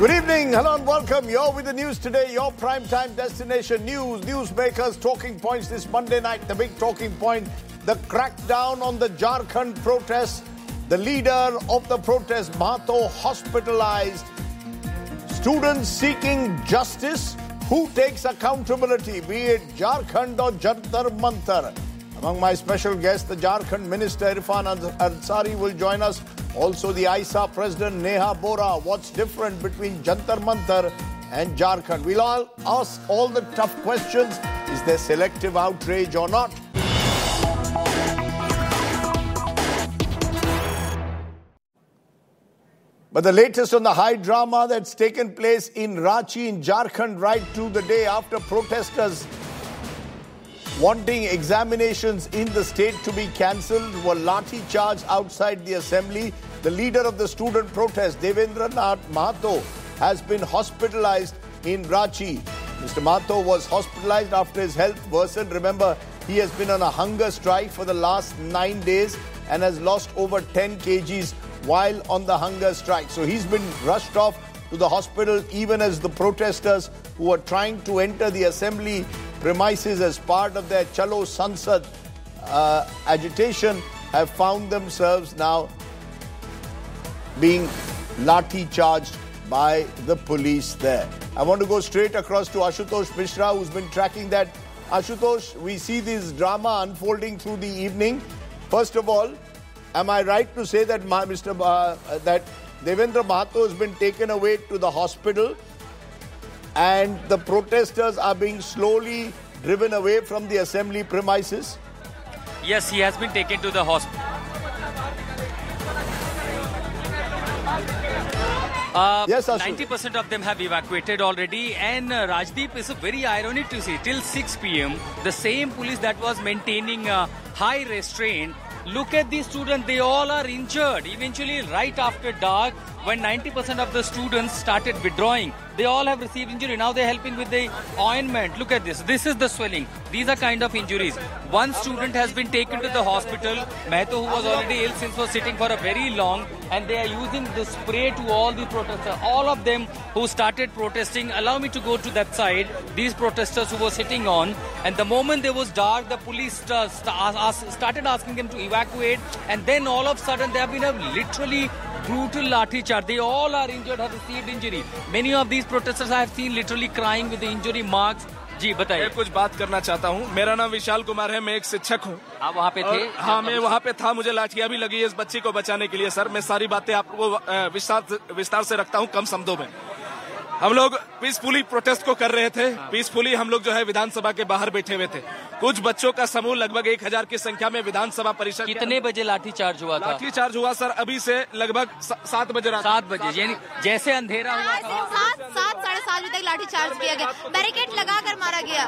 Good evening, hello and welcome. You're with the news today, your primetime destination news, newsmakers, talking points this Monday night. The big talking point, the crackdown on the Jharkhand protests. The leader of the protest, Mahato, hospitalized. Students seeking justice. Who takes accountability, be it Jharkhand or Jantar Mantar? Among my special guests, the Jharkhand Minister Irfan Ansari will join us. Also, the ISA President Neha Bora. What's different between Jantar Mantar and Jharkhand? We'll all ask all the tough questions. Is there selective outrage or not? But the latest on the high drama that's taken place in Ranchi in Jharkhand right to the day after protesters wanting examinations in the state to be cancelled were lathi charged outside the assembly. The leader of the student protest, Devendra Nath Mahato, has been hospitalized in Ranchi. Mr. Mahato was hospitalized after his health worsened. Remember, he has been on a hunger strike for the last 9 days and has lost over 10 kgs while on the hunger strike. So he's been rushed off to the hospital, even as the protesters who are trying to enter the assembly premises as part of their Chalo Sansad agitation have found themselves now being lathi charged by the police there. I want to go straight across to Ashutosh Mishra, who's been tracking that. Ashutosh, we see this drama unfolding through the evening. First of all, am I right to say that that Devendra Mahato has been taken away to the hospital and the protesters are being slowly driven away from the assembly premises? Yes, he has been taken to the hospital. Yes, 90% of them have evacuated already, and Rajdeep, is very ironic to see till 6 p.m. the same police that was maintaining high restraint. Look at these students, they all are injured. Eventually, right after dark, when 90% of the students started withdrawing, they all have received injury. Now they're helping with the ointment. Look at this. This is the swelling. These are kind of injuries. One student has been taken to the hospital. Mahato, who was already ill since was sitting for a very long, and they are using the spray to all the protesters. All of them who started protesting, allow me to go to that side, these protesters who were sitting on, and the moment there was dark, the police started asking them to evacuate, and then all of a sudden there have been a literally brutal lathi charge. They all are injured, have received injury. Many of these protesters I have seen literally crying with the injury marks. जी बताइए. मैं कुछ बात करना चाहता हूँ. मेरा नाम विशाल कुमार है, मैं एक शिक्षक हूँ. आप वहाँ पे थे? हाँ, मैं वहाँ पे था. मुझे लाठियाँ भी लगी इस बच्ची को बचाने के लिए. सर, मैं सारी बातें आपको विस्तार से रखता हूँ कम शब्दों में. हम लोग पीसफुली प्रोटेस्ट को कर रहे थे. पीसफुली हम लोग जो है विधानसभा के बाहर बैठे हुए थे. कुछ बच्चों का समूह लगभग 1000 की संख्या में विधानसभा परिषद. कितने बजे लाठी चार्ज हुआ था? लाठी चार्ज हुआ सर अभी से लगभग 7 बजे. 7 बजे, यानी जैसे अंधेरा हुआ था. 7 साढ़े 7 बजे तक लाठी चार्ज किया गया. बैरिकेड लगाकर मारा गया.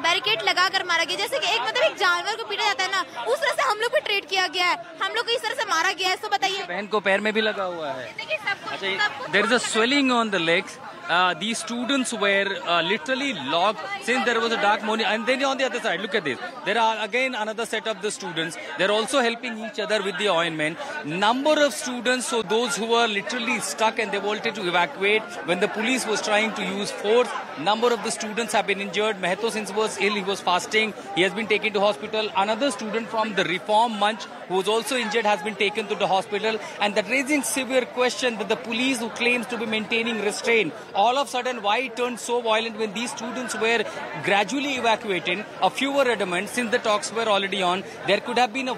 जैसे कि एक जानवर को पीटा जाता है ना, उस तरह से हम लोग को ट्रीट किया गया है. हम लोग को इस तरह से मारा गया है. तो बताइए. बहन को पैर में भी लगा हुआ है. There is a swelling on the legs. These students were literally locked since there was a dark morning. And then on the other side, look at this. There are again another set of the students. They're also helping each other with the ointment. Number of students, so those who were literally stuck and they wanted to evacuate when the police was trying to use force. Number of the students have been injured. Mahato, since was ill, he was fasting. He has been taken to hospital. Another student from the Reform Munch who was also injured has been taken to the hospital. And that raising severe question that the police who claims to be maintaining restraint, all of a sudden why it turned so violent when these students were gradually evacuated. A few were adamant since the talks were already on. There could have been a